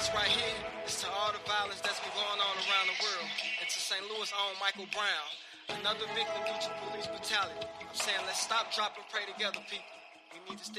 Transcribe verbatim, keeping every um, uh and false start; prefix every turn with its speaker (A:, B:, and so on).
A: This right here is to all the violence that's been going on around the world, and to Saint Louis' own Michael Brown, another victim due to police brutality. I'm saying let's stop, drop, and pray together, people. We need to stick